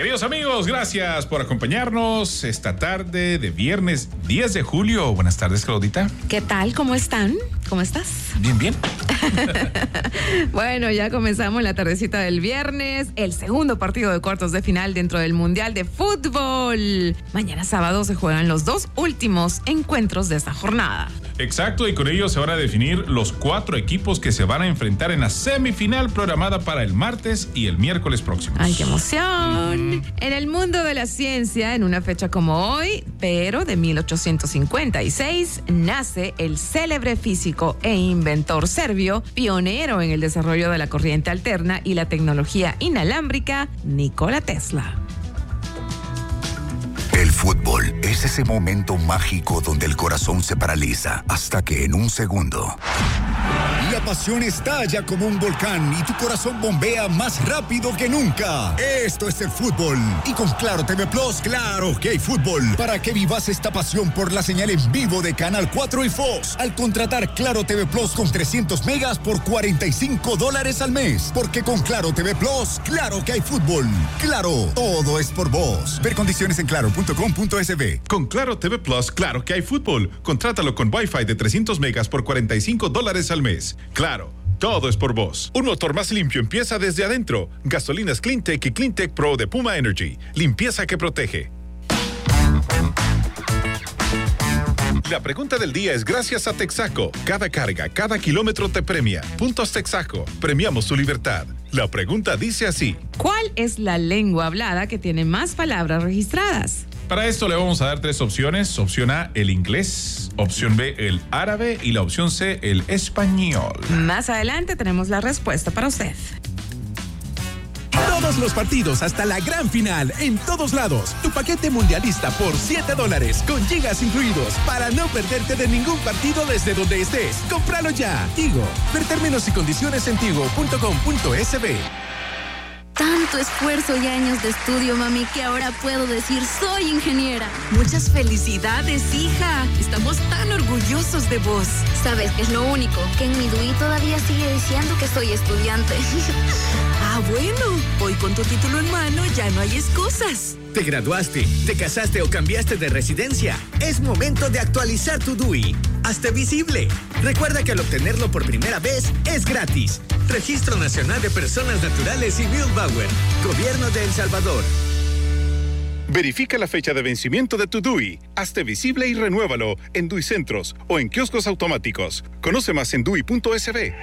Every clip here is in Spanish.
Queridos amigos, gracias por acompañarnos esta tarde de viernes 10 de julio. Buenas tardes, Claudita. ¿Qué tal? ¿Cómo están? ¿Cómo estás? Bien, bien. Bueno, ya comenzamos la tardecita del viernes, el segundo partido de cuartos de final dentro del Mundial de Fútbol. Mañana sábado se juegan los dos últimos encuentros de esta jornada. Exacto, y con ello se van a definir los 4 equipos que se van a enfrentar en la semifinal programada para el martes y el miércoles próximos. ¡Ay, qué emoción! En el mundo de la ciencia, en una fecha como hoy, pero de 1856, nace el célebre físico e inventor serbio, pionero en el desarrollo de la corriente alterna y la tecnología inalámbrica, Nikola Tesla. El fútbol es ese momento mágico donde el corazón se paraliza hasta que en un segundo la pasión estalla como un volcán y tu corazón bombea más rápido que nunca. Esto es el fútbol. Y con Claro TV Plus, claro que hay fútbol. Para que vivas esta pasión por la señal en vivo de Canal 4 y Fox. Al contratar Claro TV Plus con 300 megas por $45 al mes. Porque con Claro TV Plus, claro que hay fútbol. Claro, todo es por vos. Ver condiciones en claro.com.sb. Con Claro TV Plus, claro que hay fútbol. Contrátalo con Wi-Fi de 300 megas por $45 al mes. Claro, todo es por vos. Un motor más limpio empieza desde adentro. Gasolinas Cleantech y Cleantech Pro de Puma Energy. Limpieza que protege. La pregunta del día es gracias a Texaco. Cada carga, cada kilómetro te premia. Puntos Texaco. Premiamos tu libertad. La pregunta dice así: ¿cuál es la lengua hablada que tiene más palabras registradas? Para esto le vamos a dar 3 opciones. Opción A, el inglés. Opción B, el árabe. Y la opción C, el español. Más adelante tenemos la respuesta para usted. Todos los partidos hasta la gran final, en todos lados. Tu paquete mundialista por $7, con gigas incluidos, para no perderte de ningún partido desde donde estés. ¡Cómpralo ya! Tigo. Ver términos y condiciones en tigo.com.sb. Tanto esfuerzo y años de estudio, mami, que ahora puedo decir soy ingeniera. Muchas felicidades, hija. Estamos tan orgullosos de vos. ¿Sabes qué es lo único? Que en mi DUI todavía sigue diciendo que soy estudiante. Ah, bueno. Hoy con tu título en mano ya no hay excusas. ¿Te graduaste, te casaste o cambiaste de residencia? Es momento de actualizar tu DUI. Hazte visible. Recuerda que al obtenerlo por primera vez es gratis. Registro Nacional de Personas Naturales y Milbauer. Gobierno de El Salvador. Verifica la fecha de vencimiento de tu DUI. Hazte visible y renuévalo en DUI Centros o en kioscos automáticos. Conoce más en DUI.sb.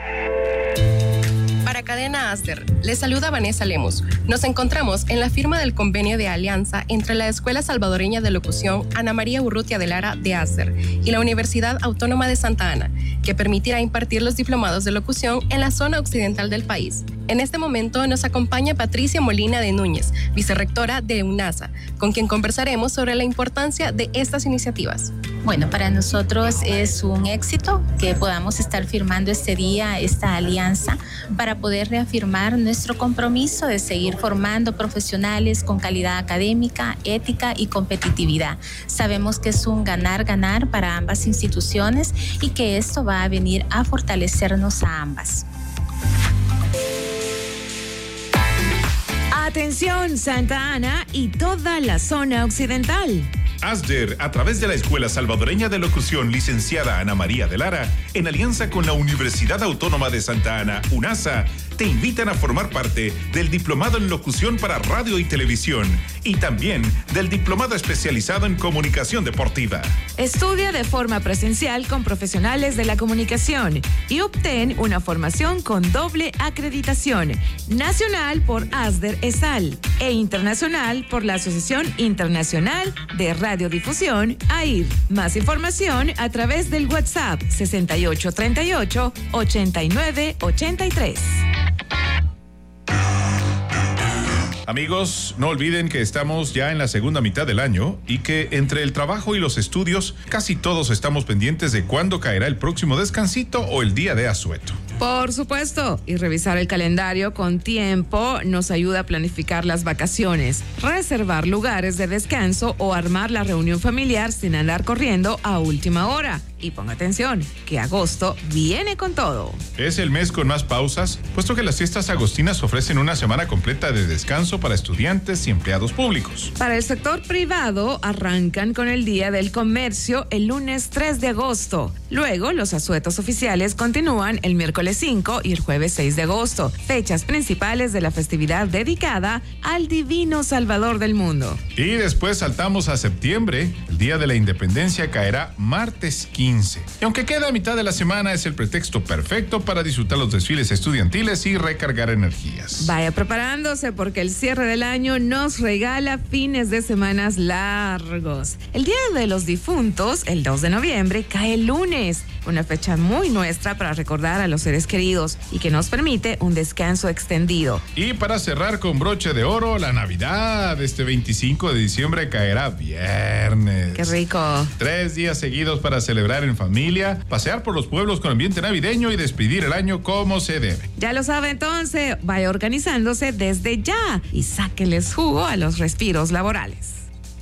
Para Cadena Asder, les saluda Vanessa Lemos. Nos encontramos en la firma del convenio de alianza entre la Escuela Salvadoreña de Locución Ana María Urrutia de Lara de Asder y la Universidad Autónoma de Santa Ana, que permitirá impartir los diplomados de locución en la zona occidental del país. En este momento nos acompaña Patricia Molina de Núñez, vicerrectora de UNASA, con quien conversaremos sobre la importancia de estas iniciativas. Bueno, para nosotros es un éxito que podamos estar firmando este día, esta alianza, para poder reafirmar nuestro compromiso de seguir formando profesionales con calidad académica, ética y competitividad. Sabemos que es un ganar-ganar para ambas instituciones y que esto va a venir a fortalecernos a ambas. Atención, Santa Ana y toda la zona occidental. Asder, a través de la Escuela Salvadoreña de Locución licenciada Ana María de Lara, en alianza con la Universidad Autónoma de Santa Ana, UNASA, te invitan a formar parte del Diplomado en Locución para Radio y Televisión y también del Diplomado especializado en Comunicación Deportiva. Estudia de forma presencial con profesionales de la comunicación y obtén una formación con doble acreditación, nacional por Asder ESAL e internacional por la Asociación Internacional de Radiodifusión, AIR. Más información a través del WhatsApp 6838-8983. Amigos, no olviden que estamos ya en la segunda mitad del año y que entre el trabajo y los estudios casi todos estamos pendientes de cuándo caerá el próximo descansito o el día de asueto. Por supuesto, y revisar el calendario con tiempo nos ayuda a planificar las vacaciones, reservar lugares de descanso o armar la reunión familiar sin andar corriendo a última hora. Y ponga atención, que agosto viene con todo. Es el mes con más pausas, puesto que las fiestas agostinas ofrecen una semana completa de descanso para estudiantes y empleados públicos. Para el sector privado, arrancan con el Día del Comercio el lunes 3 de agosto. Luego, los asuetos oficiales continúan el miércoles 5 y el jueves 6 de agosto, fechas principales de la festividad dedicada al Divino Salvador del mundo. Y después saltamos a septiembre. El Día de la Independencia caerá martes 15. Y aunque queda a mitad de la semana, es el pretexto perfecto para disfrutar los desfiles estudiantiles y recargar energías. Vaya preparándose porque el cierre del año nos regala fines de semanas largos. El Día de los Difuntos, el 2 de noviembre, cae el lunes. Una fecha muy nuestra para recordar a los seres queridos y que nos permite un descanso extendido. Y para cerrar con broche de oro, la Navidad. Este 25 de diciembre caerá viernes. ¡Qué rico! 3 días seguidos para celebrar en familia, pasear por los pueblos con ambiente navideño y despedir el año como se debe. Ya lo sabe entonces, vaya organizándose desde ya y sáqueles jugo a los respiros laborales.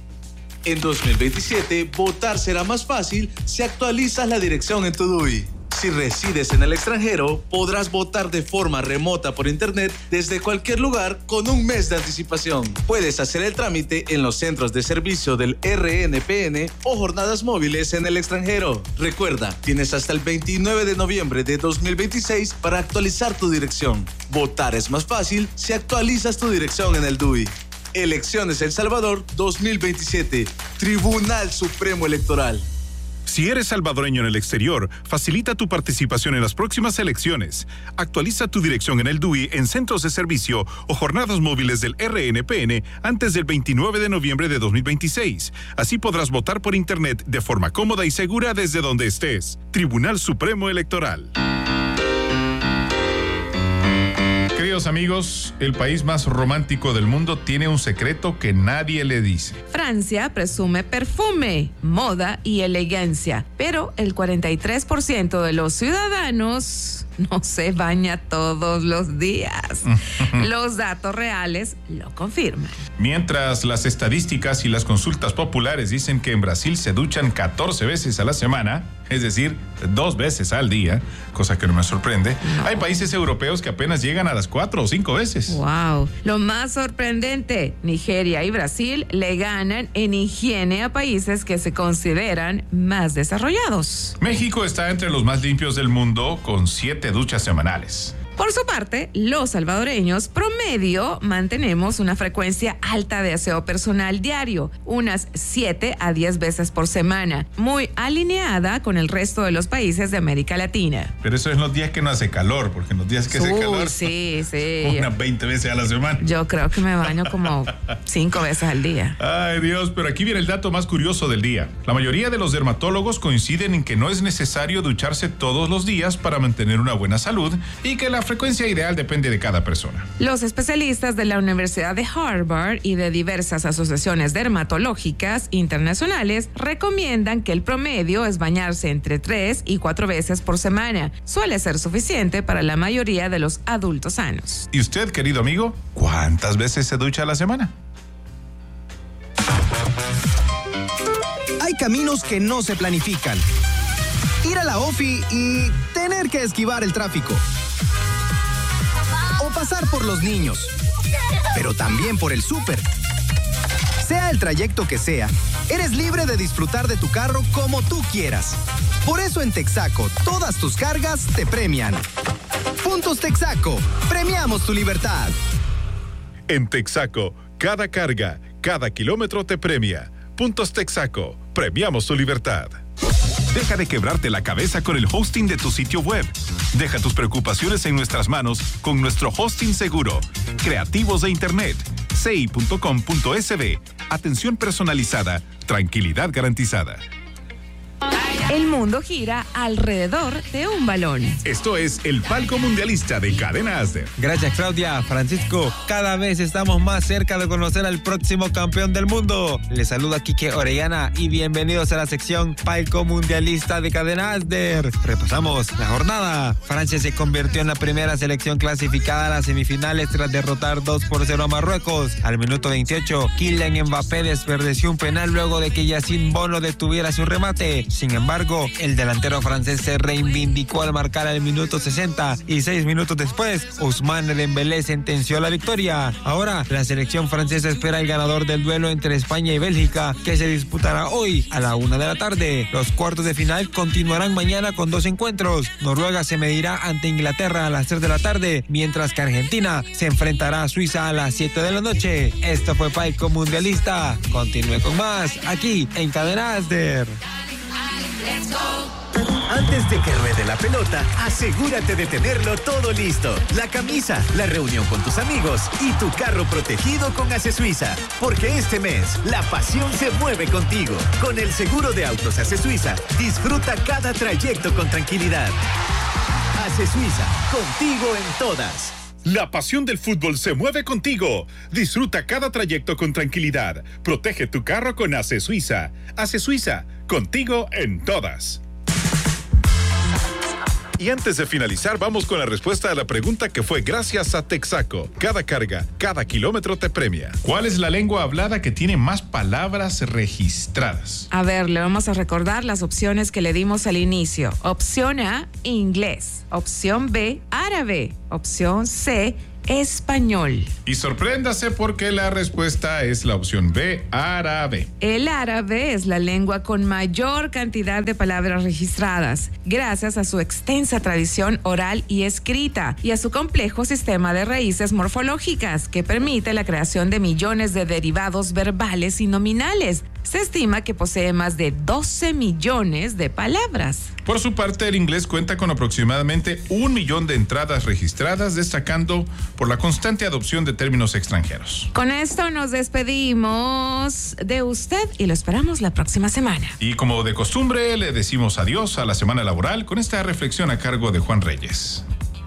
En 2027, votar será más fácil si actualizas la dirección en tu DUI. Si resides en el extranjero, podrás votar de forma remota por internet desde cualquier lugar con un mes de anticipación. Puedes hacer el trámite en los centros de servicio del RNPN o jornadas móviles en el extranjero. Recuerda, tienes hasta el 29 de noviembre de 2026 para actualizar tu dirección. Votar es más fácil si actualizas tu dirección en el DUI. Elecciones El Salvador 2027. Tribunal Supremo Electoral. Si eres salvadoreño en el exterior, facilita tu participación en las próximas elecciones. Actualiza tu dirección en el DUI en centros de servicio o jornadas móviles del RNPN antes del 29 de noviembre de 2026. Así podrás votar por internet de forma cómoda y segura desde donde estés. Tribunal Supremo Electoral. Queridos amigos, el país más romántico del mundo tiene un secreto que nadie le dice. Francia presume perfume, moda y elegancia, pero el 43% de los ciudadanos no se baña todos los días. Los datos reales lo confirman. Mientras las estadísticas y las consultas populares dicen que en Brasil se duchan 14 veces a la semana, es decir, 2 veces al día, cosa que no me sorprende, hay países europeos que apenas llegan a las 4 o 5 veces. ¡Wow! Lo más sorprendente, Nigeria y Brasil le ganan en higiene a países que se consideran más desarrollados. México está entre los más limpios del mundo, con 7 duchas semanales. Por su parte, los salvadoreños promedio mantenemos una frecuencia alta de aseo personal diario, unas 7 a 10 veces por semana, muy alineada con el resto de los países de América Latina. Pero eso es en los días que no hace calor, porque en los días que hace calor, sí. unas 20 veces a la semana. Yo creo que me baño como 5 veces al día. Ay, Dios, pero aquí viene el dato más curioso del día. La mayoría de los dermatólogos coinciden en que no es necesario ducharse todos los días para mantener una buena salud y que la frecuencia ideal depende de cada persona. Los especialistas de la Universidad de Harvard y de diversas asociaciones dermatológicas internacionales recomiendan que el promedio es bañarse entre 3 y 4 veces por semana. Suele ser suficiente para la mayoría de los adultos sanos. ¿Y usted, querido amigo, cuántas veces se ducha a la semana? Hay caminos que no se planifican. Ir a la OFI y tener que esquivar el tráfico. O pasar por los niños, pero también por el súper. Sea el trayecto que sea, eres libre de disfrutar de tu carro como tú quieras. Por eso en Texaco, todas tus cargas te premian. Puntos Texaco, premiamos tu libertad. En Texaco, cada carga, cada kilómetro te premia. Puntos Texaco, premiamos tu libertad. Deja de quebrarte la cabeza con el hosting de tu sitio web. Deja tus preocupaciones en nuestras manos con nuestro hosting seguro. Creativos de Internet. ci.com.sb. Atención personalizada. Tranquilidad garantizada. El mundo gira alrededor de un balón. Esto es el palco mundialista de Cadena Asder. Gracias, Claudia. Francisco, cada vez estamos más cerca de conocer al próximo campeón del mundo. Les saluda Quique Orellana y bienvenidos a la sección Palco Mundialista de Cadena Asder. Repasamos la jornada. Francia se convirtió en la primera selección clasificada a las semifinales tras derrotar 2-0 a Marruecos. Al minuto 28, Kylian Mbappé desperdició un penal luego de que Yacine Bono detuviera su remate. Sin embargo, embargo, el delantero francés se reivindicó al marcar al minuto 60 y 6 minutos después, Ousmane Dembélé sentenció la victoria. Ahora, la selección francesa espera el ganador del duelo entre España y Bélgica, que se disputará hoy a la 1 de la tarde. Los cuartos de final continuarán mañana con 2 encuentros. Noruega se medirá ante Inglaterra a las 3 de la tarde, mientras que Argentina se enfrentará a Suiza a las 7 de la noche. Esto fue Palco Mundialista. Continúe con más aquí en Cadena Asder. Antes de que ruede la pelota, asegúrate de tenerlo todo listo. La camisa, la reunión con tus amigos y tu carro protegido con ACE Suiza. Porque este mes, la pasión se mueve contigo. Con el seguro de autos ACE Suiza, disfruta cada trayecto con tranquilidad. ACE Suiza, contigo en todas. La pasión del fútbol se mueve contigo. Disfruta cada trayecto con tranquilidad. Protege tu carro con ACE Suiza. ACE Suiza, contigo en todas. Y antes de finalizar, vamos con la respuesta a la pregunta que fue gracias a Texaco. Cada carga, cada kilómetro te premia. ¿Cuál es la lengua hablada que tiene más palabras registradas? A ver, le vamos a recordar las opciones que le dimos al inicio. Opción A, inglés. Opción B, árabe. Opción C, español. Y sorpréndase porque la respuesta es la opción B, árabe. El árabe es la lengua con mayor cantidad de palabras registradas, gracias a su extensa tradición oral y escrita y a su complejo sistema de raíces morfológicas que permite la creación de millones de derivados verbales y nominales. Se estima que posee más de 12 millones de palabras. Por su parte, el inglés cuenta con aproximadamente 1 millón de entradas registradas, destacando por la constante adopción de términos extranjeros. Con esto nos despedimos de usted y lo esperamos la próxima semana. Y como de costumbre, le decimos adiós a la semana laboral con esta reflexión a cargo de Juan Reyes.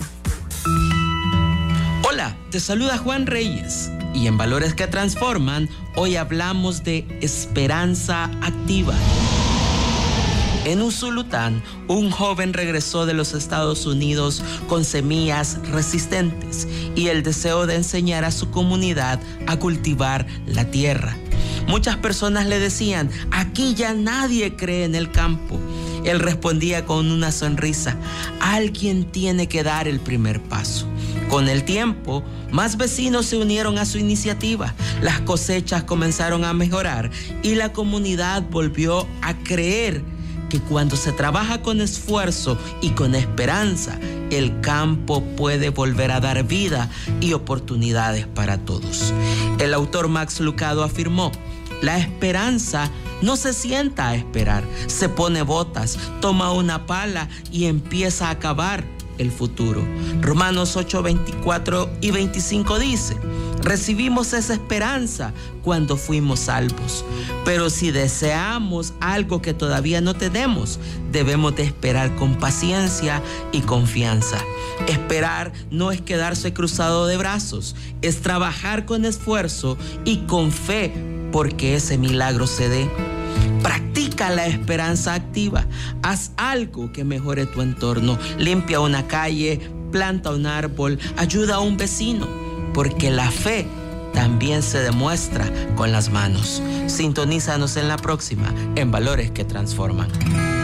Hola, te saluda Juan Reyes. Y en Valores que Transforman, hoy hablamos de esperanza activa. En Usulután, un joven regresó de los Estados Unidos con semillas resistentes y el deseo de enseñar a su comunidad a cultivar la tierra. Muchas personas le decían, aquí ya nadie cree en el campo. Él respondía con una sonrisa, alguien tiene que dar el primer paso. Con el tiempo, más vecinos se unieron a su iniciativa, las cosechas comenzaron a mejorar y la comunidad volvió a creer que cuando se trabaja con esfuerzo y con esperanza, el campo puede volver a dar vida y oportunidades para todos. El autor Max Lucado afirmó, la esperanza no se sienta a esperar, se pone botas, toma una pala y empieza a cavar el futuro. Romanos 8, 24 y 25 dice, recibimos esa esperanza cuando fuimos salvos. Pero si deseamos algo que todavía no tenemos, debemos de esperar con paciencia y confianza. Esperar no es quedarse cruzado de brazos, es trabajar con esfuerzo y con fe porque ese milagro se dé. Practica la esperanza activa. Haz algo que mejore tu entorno. Limpia una calle, planta un árbol, ayuda a un vecino, porque la fe también se demuestra con las manos. Sintonízanos en la próxima en Valores que Transforman.